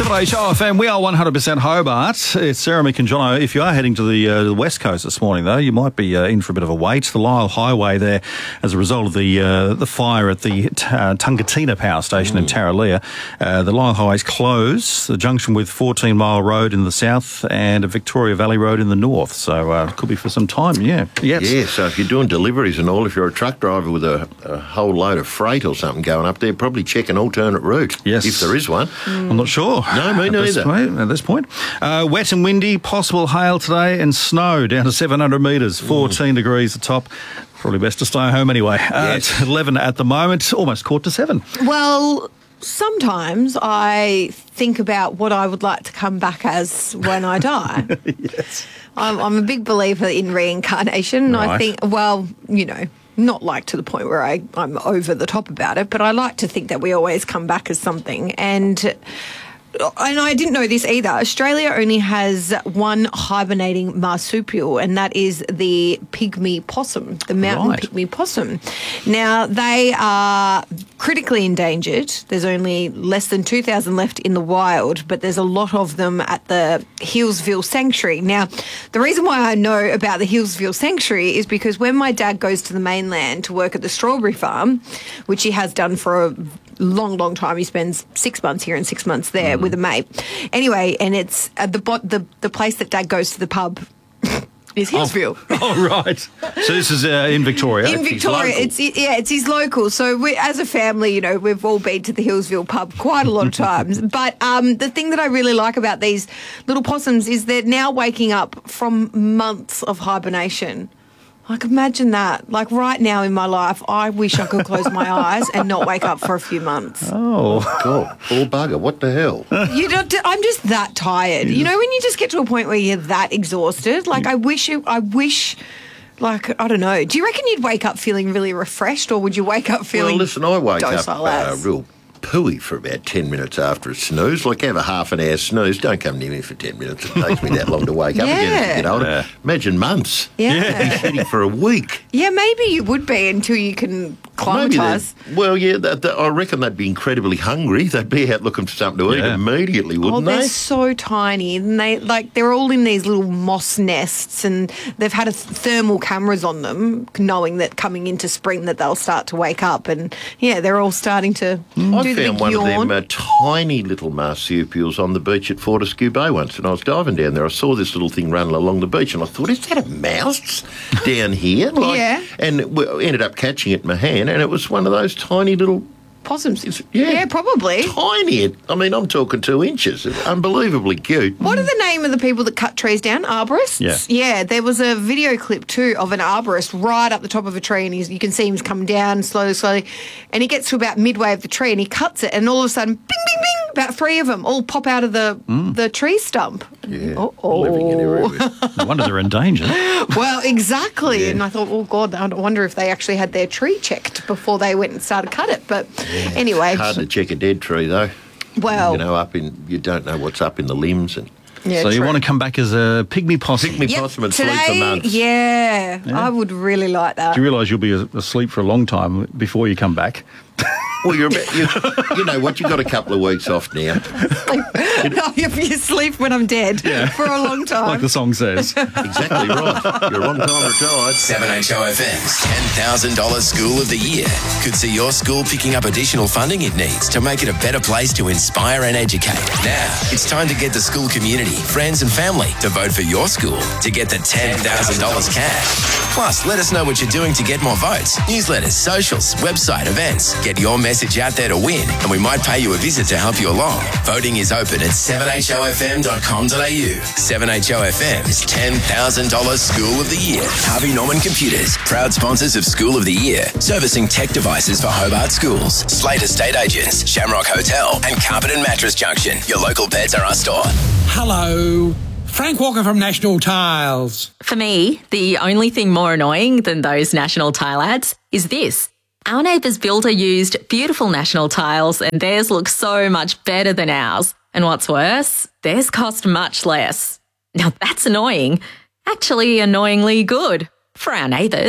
7HO FM, we are 100% Hobart. It's Sarah, Mick and Jono. If you are heading to the West Coast this morning, though, you might be in for a bit of a wait. The Lyle Highway there, as a result of the fire at the Tungatina Power Station in Tarraleah. The Lyle Highway is closed, the junction with 14 Mile Road in the south and Victoria Valley Road in the north. So it could be for some time, Yes. Yeah, so if you're doing deliveries and all, if you're a truck driver with a whole load of freight or something going up there, probably check an alternate route. Yes. If there is one. I'm not sure. No, me neither. At this point. Wet and windy, possible hail today and snow down to 700 metres, 14 degrees at the top. Probably best to stay home anyway. Yes. It's 11 at the moment, almost 6:45. Well, sometimes I think about what I would like to come back as when I die. Yes. I'm a big believer in reincarnation. Right. I think, not like to the point where I'm over the top about it, but I like to think that we always come back as something. And I didn't know this either. Australia only has one hibernating marsupial, and that is the pygmy possum, the mountain pygmy possum. Now, they are critically endangered. There's only less than 2,000 left in the wild, but there's a lot of them at the Healesville Sanctuary. Now, the reason why I know about the Healesville Sanctuary is because when my dad goes to the mainland to work at the strawberry farm, which he has done for a long time. He spends 6 months here and 6 months there with a mate. Anyway, and it's the place that Dad goes to the pub is Healesville. Oh, right. So this is in Victoria. In Victoria, it's his local. So we, as a family, we've all been to the Healesville pub quite a lot of times. But the thing that I really like about these little possums is they're now waking up from months of hibernation. Like, imagine that. Like, right now in my life, I wish I could close my eyes and not wake up for a few months. Oh. God, poor bugger, what the hell? I'm just that tired. When you just get to a point where you're that exhausted, like, I wish, like, I don't know. Do you reckon you'd wake up feeling really refreshed, or would you wake up feeling Well, listen, I wake up docile as? real pooey for about 10 minutes after a snooze. Like, have a half an hour snooze. Don't come near me for 10 minutes. It takes me that long to wake up again as I get older. Yeah. Imagine months. Yeah. Be sitting for a week. Yeah, maybe you would be until you can acclimatise. I reckon they'd be incredibly hungry. They'd be out looking for something to eat immediately, wouldn't they're they? so tiny, and they're all in these little moss nests, and they've had thermal cameras on them, knowing that coming into spring that they'll start to wake up, and they're all starting to do the found one yawn. of them tiny little marsupials on the beach at Fortescue Bay once, and I was diving down there. I saw this little thing running along the beach, and I thought, is that a mouse down here? And we ended up catching it in my hand, and it was one of those tiny little possums. Yeah, probably. Tiny. I mean, I'm talking 2 inches. It's unbelievably cute. What are the name of the people that cut trees down? Arborists? Yeah, there was a video clip too of an arborist right up the top of a tree, and you can see him come down slowly, and he gets to about midway of the tree and he cuts it, and all of a sudden, bing, bing, bing, about 3 of them all pop out of the tree stump. Yeah, living in everywhere. No wonder they're in danger. Well, exactly. Yeah. And I thought, oh, God, I wonder if they actually had their tree checked before they went and started to cut it. But anyway. Hard to check a dead tree, though. Well. You don't know what's up in the limbs. And so you want to come back as a pygmy possum? Pygmy possum and sleep for months. Yeah, I would really like that. Do you realise you'll be asleep for a long time before you come back? Well, you know what? You've got a couple of weeks off now. If you sleep when I'm dead for a long time. Like the song says. Exactly right. You're a long time retired. 7HOFM's $10,000 School of the Year could see your school picking up additional funding it needs to make it a better place to inspire and educate. Now, it's time to get the school community, friends and family to vote for your school to get the $10,000 cash. Plus, let us know what you're doing to get more votes. Newsletters, socials, website, events. Get your message out there to win, and we might pay you a visit to help you along. Voting is open at 7hofm.com.au. 7HOFM's $10,000 School of the Year. Harvey Norman Computers, proud sponsors of School of the Year, servicing tech devices for Hobart schools. Slate Estate Agents, Shamrock Hotel, and Carpet and Mattress Junction. Your local Pets R Us store. Hello. Frank Walker from National Tiles. For me, the only thing more annoying than those National Tile ads is this. Our neighbour's builder used beautiful National Tiles and theirs looks so much better than ours. And what's worse, theirs cost much less. Now that's annoying. Actually annoyingly good for our neighbours.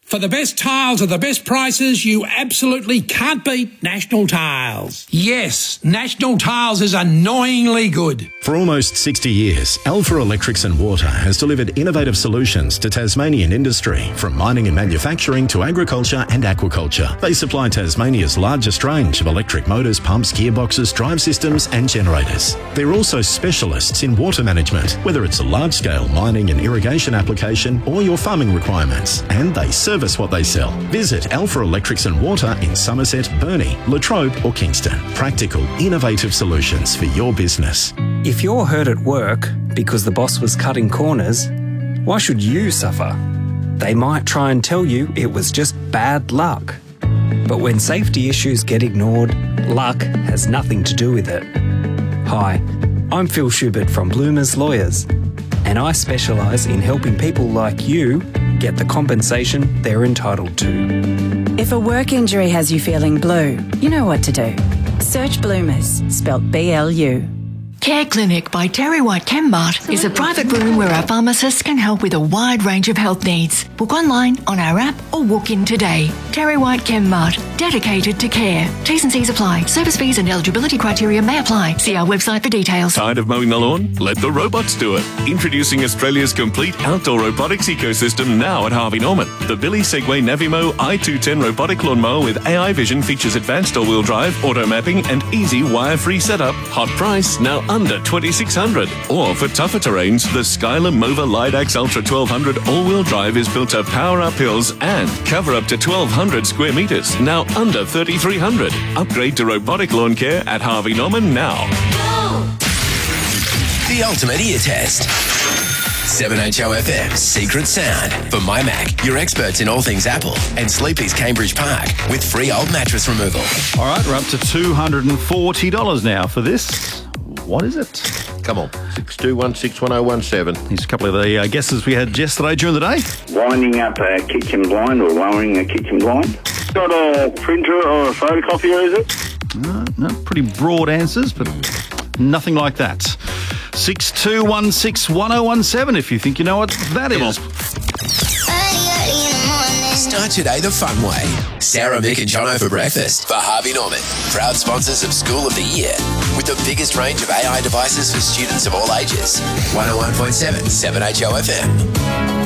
For the best tiles at the best prices, you absolutely can't beat National Tiles. Yes, National Tiles is annoyingly good. For almost 60 years, Alpha Electrics and Water has delivered innovative solutions to Tasmanian industry, from mining and manufacturing to agriculture and aquaculture. They supply Tasmania's largest range of electric motors, pumps, gearboxes, drive systems and generators. They're also specialists in water management, whether it's a large-scale mining and irrigation application or your farming requirements, and they service what they sell. Visit Alpha Electrics and Water in Somerset, Burnie, Latrobe or Kingston. Practical, innovative solutions for your business. If you're hurt at work because the boss was cutting corners, why should you suffer? They might try and tell you it was just bad luck. But when safety issues get ignored, luck has nothing to do with it. Hi, I'm Phil Schubert from Bloomers Lawyers, and I specialise in helping people like you get the compensation they're entitled to. If a work injury has you feeling blue, you know what to do. Search Bloomers, spelt B-L-U. Care Clinic by Terry White Chembart is a private room where our pharmacists can help with a wide range of health needs. Book online, on our app or walk in today. Terry White Chembart, dedicated to care. T's and C's apply. Service fees and eligibility criteria may apply. See our website for details. Tired of mowing the lawn? Let the robots do it. Introducing Australia's complete outdoor robotics ecosystem now at Harvey Norman. The Billy Segway Navimo i210 robotic lawnmower with AI vision features advanced all-wheel drive, auto mapping and easy wire-free setup. Hot price, now under $2,600. Or for tougher terrains, the Skylar Mova Lidax Ultra 1200 all-wheel drive is built to power up hills and cover up to 1,200 square metres, now under $3,300. Upgrade to robotic lawn care at Harvey Norman now. The ultimate ear test. 7HOFM Secret Sound for My Mac, your experts in all things Apple, and Sleepy's Cambridge Park with free old mattress removal. All right, we're up to $240 now for this. What is it? Come on, 62161017. Here's a couple of the guesses we had yesterday during the day. Winding up a kitchen blind or lowering a kitchen blind. Got a printer or a photocopier, is it? No, pretty broad answers, but nothing like that. 62161017 if you think you know what that is. Start today the fun way. Sarah, Mick and Jono for breakfast for Harvey Norman. Proud sponsors of School of the Year with the biggest range of AI devices for students of all ages. 101.7 7HOFM.